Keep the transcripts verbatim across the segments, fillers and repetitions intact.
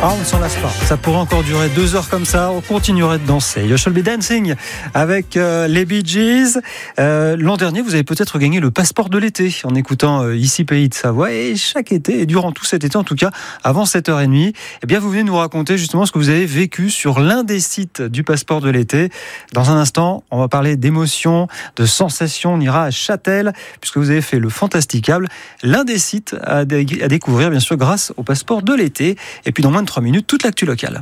Ah, on ne s'en lasse pas. Ça pourrait encore durer deux heures comme ça. On continuerait de danser. You Shall Be Dancing avec euh, les Bee Gees. Euh, l'an dernier, vous avez peut-être gagné le passeport de l'été en écoutant euh, Ici Pays de Savoie. Et chaque été, et durant tout cet été en tout cas, avant sept heures trente, eh bien, vous venez nous raconter justement ce que vous avez vécu sur l'un des sites du passeport de l'été. Dans un instant, on va parler d'émotions, de sensations. On ira à Châtel, puisque vous avez fait le Fantasticable. L'un des sites à, dé- à découvrir, bien sûr, grâce au passeport de l'été. Et puis dans moins de trois minutes, toute l'actu locale.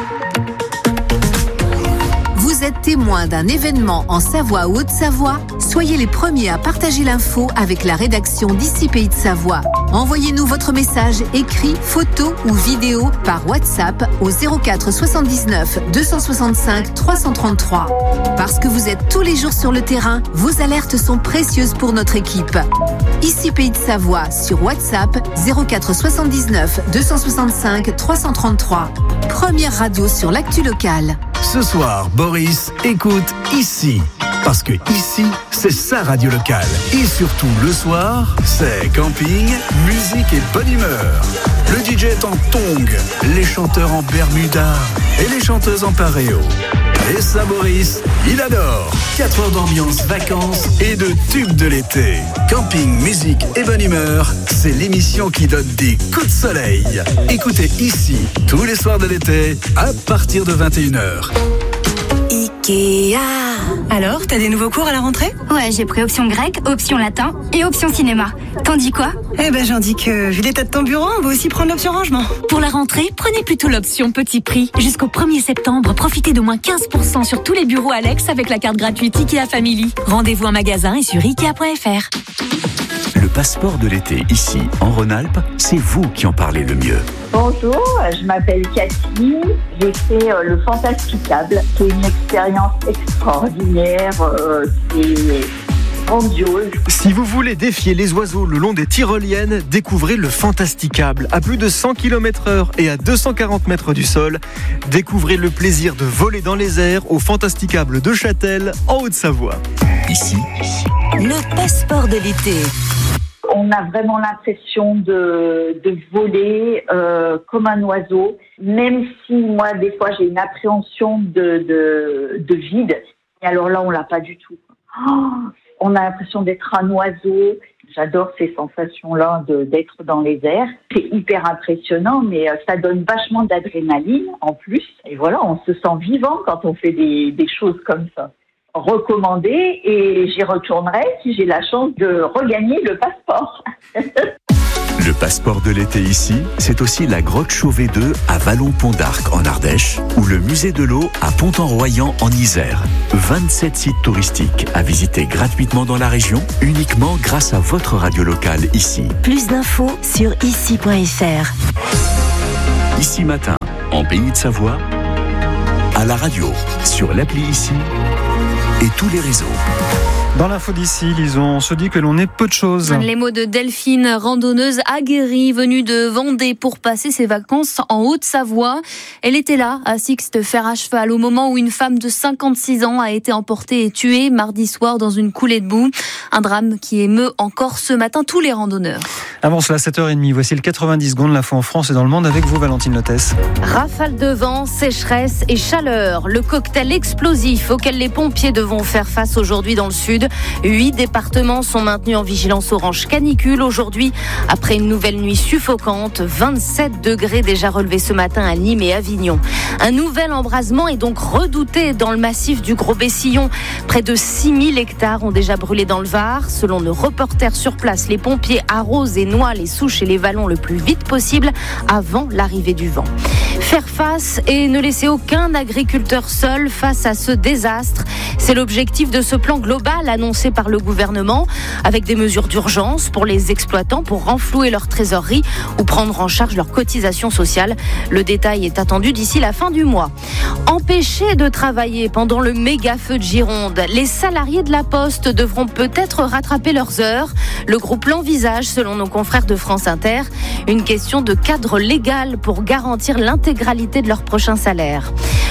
Vous êtes témoin d'un événement en Savoie ou Haute-Savoie? Soyez les premiers à partager l'info avec la rédaction d'Ici Pays de Savoie. Envoyez-nous votre message écrit, photo ou vidéo par WhatsApp au zéro quatre soixante-dix-neuf deux cent soixante-cinq trois cent trente-trois. Parce que vous êtes tous les jours sur le terrain, vos alertes sont précieuses pour notre équipe. Ici Pays de Savoie sur WhatsApp zéro quatre soixante-dix-neuf deux cent soixante-cinq trois cent trente-trois. Première radio sur l'actu locale. Ce soir, Boris écoute Ici. Parce que ici, c'est sa radio locale. Et surtout, le soir, c'est camping, musique et bonne humeur. Le D J est en tongs, les chanteurs en bermuda et les chanteuses en paréo. Et ça, Boris, il adore. quatre heures d'ambiance, vacances et de tubes de l'été. Camping, musique et bonne humeur, c'est l'émission qui donne des coups de soleil. Écoutez Ici, tous les soirs de l'été, à partir de vingt et une heures. Ikea. Alors, t'as des nouveaux cours à la rentrée? Ouais, j'ai pris option grec, option latin et option cinéma. T'en dis quoi? Eh ben, j'en dis que, vu l'état de ton bureau, on va aussi prendre l'option rangement. Pour la rentrée, prenez plutôt l'option petit prix. Jusqu'au premier septembre, profitez d'au moins quinze pour cent sur tous les bureaux Alex avec la carte gratuite Ikea Family. Rendez-vous en magasin et sur ikea point f r. Le passeport de l'été, ici, en Rhône-Alpes, c'est vous qui en parlez le mieux. Bonjour, je m'appelle Cathy, j'ai fait euh, le Fantasticable, qui est une expérience extraordinaire, euh, c'est grandiose. Si vous voulez défier les oiseaux le long des tyroliennes, découvrez le Fantasticable. À plus de cent kilomètres heure et à deux cent quarante mètres du sol, découvrez le plaisir de voler dans les airs au Fantasticable de Châtel, en Haute-Savoie. Ici, Le passeport de l'été. On a vraiment l'impression de, de voler euh, comme un oiseau, même si moi, des fois, j'ai une appréhension de, de, de vide. Et alors là, on l'a pas du tout. Oh, on a l'impression d'être un oiseau. J'adore ces sensations-là de, d'être dans les airs. C'est hyper impressionnant, mais euh, ça donne vachement d'adrénaline en plus. Et voilà, on se sent vivant quand on fait des, des choses comme ça. Recommandé, et j'y retournerai si j'ai la chance de regagner le passeport. le passeport de l'été ici, c'est aussi la grotte Chauvet deux à Vallon-Pont d'Arc en Ardèche ou le musée de l'eau à Pont-en-Royan en Isère. vingt-sept sites touristiques à visiter gratuitement dans la région, uniquement grâce à votre radio locale ici. Plus d'infos sur ici point f r. Ici matin, en Pays de Savoie, à la radio, sur l'appli Ici et tous les réseaux. Dans l'info d'ici, Lison, on se dit que l'on est peu de choses. Les mots de Delphine, randonneuse aguerrie, venue de Vendée pour passer ses vacances en Haute-Savoie. Elle était là, à Sixte, fer à cheval, au moment où une femme de cinquante-six ans a été emportée et tuée mardi soir dans une coulée de boue. Un drame qui émeut encore ce matin tous les randonneurs. Avant cela, sept heures trente, voici le quatre-vingt-dix secondes, l'info en France et dans le monde avec vous, Valentine Lotès. Rafale de vent, sécheresse et chaleur. Le cocktail explosif auquel les pompiers devront faire face aujourd'hui dans le sud. Huit départements sont maintenus en vigilance orange canicule aujourd'hui. Après une nouvelle nuit suffocante, vingt-sept degrés déjà relevés ce matin à Nîmes et Avignon. Un nouvel embrasement est donc redouté dans le massif du Gros-Bessillon. Près de six mille hectares ont déjà brûlé dans le Var. Selon nos reporters sur place, les pompiers arrosent et noient les souches et les vallons le plus vite possible avant l'arrivée du vent. Faire face et ne laisser aucun agriculteur seul face à ce désastre, c'est l'objectif de ce plan global annoncé par le gouvernement, avec des mesures d'urgence pour les exploitants pour renflouer leur trésorerie ou prendre en charge leur cotisation sociale. Le détail est attendu d'ici la fin du mois. Empêchés de travailler pendant le méga feu de Gironde, les salariés de la Poste devront peut-être rattraper leurs heures. Le groupe l'envisage, selon nos confrères de France Inter, une question de cadre légal pour garantir l'intégralité de leur prochain salaire.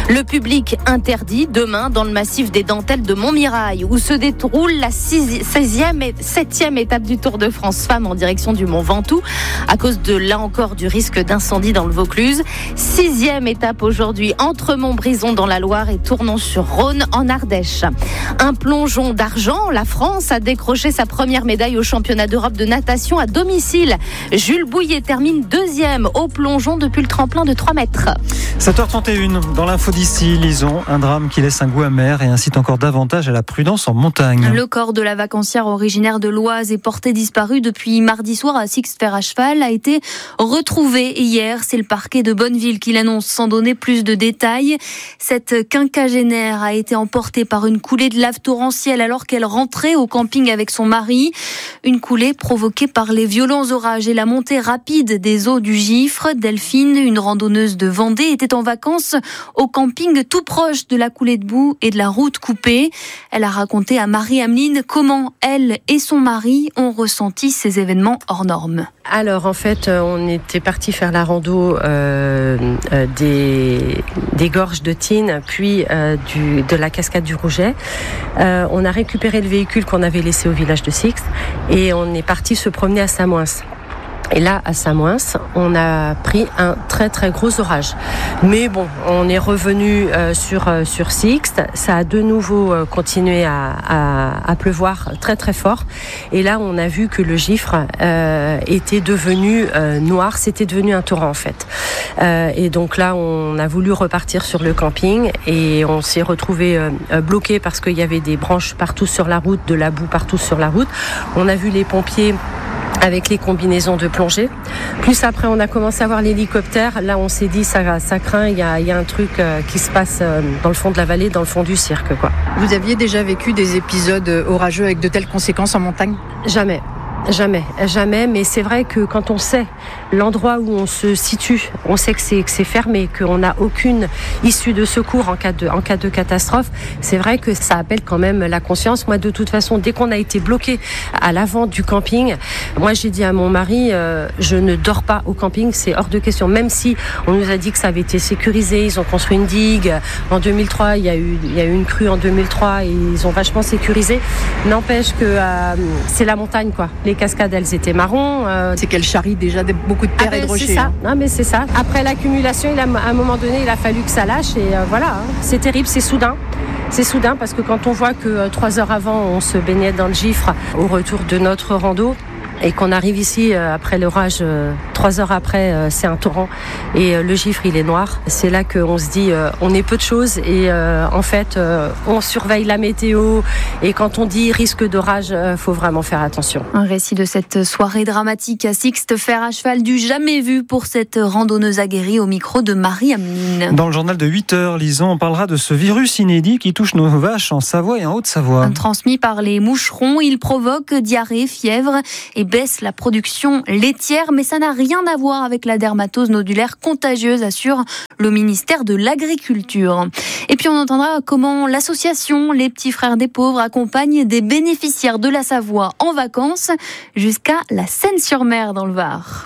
Le public interdit demain dans le massif des Dentelles de Montmirail, où se déroule la seizième et septième étape du Tour de France Femmes en direction du Mont Ventoux, à cause de, là encore, du risque d'incendie dans le Vaucluse. Sixième étape aujourd'hui entre Montbrison dans la Loire et Tournon-sur-Rhône en Ardèche. Un plongeon d'argent, la France a décroché sa première médaille au championnat d'Europe de natation à domicile. Jules Bouillet termine deuxième au plongeon depuis le tremplin de trois mètres. sept heures trente et une, dans l'info d'ici, lisons un drame qui laisse un goût amer et incite encore davantage à la prudence en montagne. Le corps de la vacancière originaire de l'Oise et porté disparu depuis mardi soir à Sixte-Fer-à-Cheval a été retrouvé hier. C'est le parquet de Bonneville qui l'annonce sans donner plus de détails. Cette quinquagénaire a été emportée par une coulée de lave torrentielle alors qu'elle rentrait au camping avec son mari. Une coulée provoquée par les violents orages et la montée rapide des eaux du Gifre. Delphine, une randonneuse de Vendée, était en vacances au camping tout proche de la coulée de boue et de la route coupée. Elle a raconté à Marie-Ameline comment elle et son mari ont ressenti ces événements hors normes. Alors en fait, on était parti faire la rando euh, euh, des, des gorges de Tine, puis euh, du, de la cascade du Rouget. Euh, on a récupéré le véhicule qu'on avait laissé au village de Sixte et on est parti se promener à Samoins. Et là, à Samoins, on a pris un très très gros orage. Mais bon, on est revenu euh, sur euh, sur Sixte. Ça a de nouveau euh, continué à, à, à pleuvoir très très fort. Et là, on a vu que le Gifre euh, était devenu euh, noir. C'était devenu un torrent en fait. Euh, et donc là, on a voulu repartir sur le camping et on s'est retrouvé euh, bloqué parce qu'il y avait des branches partout sur la route, de la boue partout sur la route. On a vu les pompiers avec les combinaisons de plongée. Plus après, on a commencé à voir l'hélicoptère. Là, on s'est dit, ça, ça craint, il y a, il y a un truc euh, qui se passe euh, dans le fond de la vallée, dans le fond du cirque, quoi. Vous aviez déjà vécu des épisodes orageux avec de telles conséquences en montagne ? Jamais. Jamais, jamais, mais c'est vrai que quand on sait l'endroit où on se situe, on sait que c'est, que c'est fermé, qu'on n'a aucune issue de secours en cas de, en cas de catastrophe, c'est vrai que ça appelle quand même la conscience. Moi, de toute façon, dès qu'on a été bloqué à l'avant du camping, moi j'ai dit à mon mari, euh, je ne dors pas au camping, c'est hors de question, même si on nous a dit que ça avait été sécurisé, ils ont construit une digue, en deux mille trois, il y a eu, il y a eu une crue en deux mille trois, et ils ont vachement sécurisé, n'empêche que euh, c'est la montagne, quoi. Les cascades, elles étaient marron. Euh... C'est qu'elles charrient déjà beaucoup de terre ah ben, et de rochers. C'est ça. Hein. Non, mais c'est ça. Après l'accumulation, il a, à un moment donné, il a fallu que ça lâche et euh, voilà. Hein. C'est terrible, c'est soudain. C'est soudain parce que quand on voit que euh, trois heures avant, on se baignait dans le Gifre au retour de notre rando, et qu'on arrive ici euh, après l'orage, euh, trois heures après, euh, c'est un torrent et euh, le Gifre il est noir. C'est là qu'on se dit euh, on est peu de choses et euh, en fait euh, on surveille la météo et quand on dit risque d'orage, euh, faut vraiment faire attention. Un récit de cette soirée dramatique à Sixte-Fer-à-Cheval du jamais vu pour cette randonneuse aguerrie au micro de Marie-Ameline. Dans le journal de huit heures, lisons, on parlera de ce virus inédit qui touche nos vaches en Savoie et en Haute-Savoie. Transmis par les moucherons, il provoque diarrhée, fièvre et baisse la production laitière, mais ça n'a rien à voir avec la dermatose nodulaire contagieuse, assure le ministère de l'Agriculture. Et puis on entendra comment l'association Les Petits Frères des Pauvres accompagne des bénéficiaires de la Savoie en vacances jusqu'à la Seine-sur-Mer dans le Var.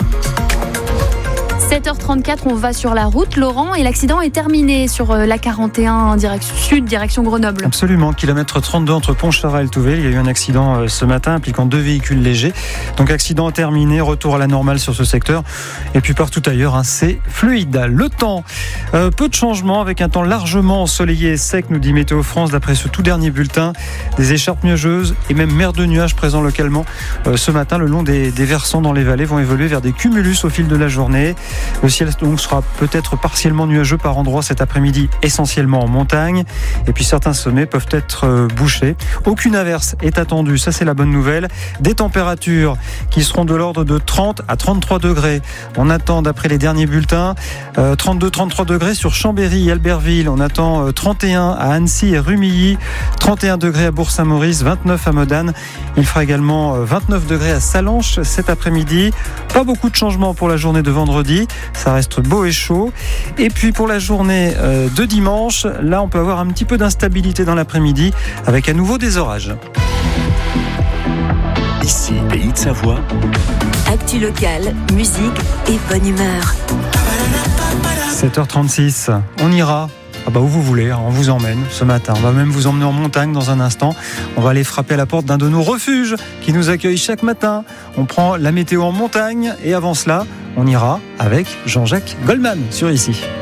sept heures trente-quatre, on va sur la route, Laurent, et l'accident est terminé sur la quarante et un direction sud, direction Grenoble. Absolument, kilomètre trente-deux entre Pontcharrat et Touvel. Il y a eu un accident ce matin impliquant deux véhicules légers. Donc accident terminé, retour à la normale sur ce secteur. Et puis partout ailleurs, hein, c'est fluide. Le temps, euh, peu de changements avec un temps largement ensoleillé et sec, nous dit Météo France d'après ce tout dernier bulletin. Des écharpes nuageuses et même mer de nuages présents localement euh, ce matin le long des, des versants dans les vallées vont évoluer vers des cumulus au fil de la journée. Le ciel donc sera peut-être partiellement nuageux par endroits cet après-midi, essentiellement en montagne. Et puis certains sommets peuvent être bouchés. Aucune averse est attendue, ça c'est la bonne nouvelle. Des températures qui seront de l'ordre de trente à trente-trois degrés. On attend, d'après les derniers bulletins, euh, trente-deux à trente-trois degrés sur Chambéry et Albertville. On attend euh, trente et un à Annecy et Rumilly, trente et un degrés à Bourg-Saint-Maurice, vingt-neuf à Modane. Il fera également euh, vingt-neuf degrés à Sallanches cet après-midi. Pas beaucoup de changements pour la journée de vendredi. Ça reste beau et chaud. Et puis pour la journée de dimanche, là on peut avoir un petit peu d'instabilité dans l'après-midi avec à nouveau des orages. Ici, Pays de Savoie. Actu locale, musique et bonne humeur. sept heures trente-six, on ira Ah bah où vous voulez, on vous emmène ce matin. On va même vous emmener en montagne dans un instant. On va aller frapper à la porte d'un de nos refuges qui nous accueille chaque matin. On prend la météo en montagne et avant cela, on ira avec Jean-Jacques Goldman sur Ici.